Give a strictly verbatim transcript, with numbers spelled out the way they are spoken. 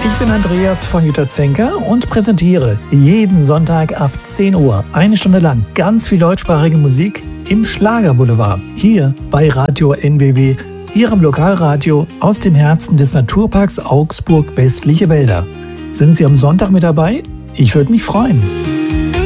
Ich bin Andreas von Jutta Zenker und präsentiere jeden Sonntag ab zehn Uhr eine Stunde lang ganz viel deutschsprachige Musik im Schlagerboulevard. Hier bei Radio N W W, Ihrem Lokalradio aus dem Herzen des Naturparks Augsburg Westliche Wälder. Sind Sie am Sonntag mit dabei? Ich würde mich freuen.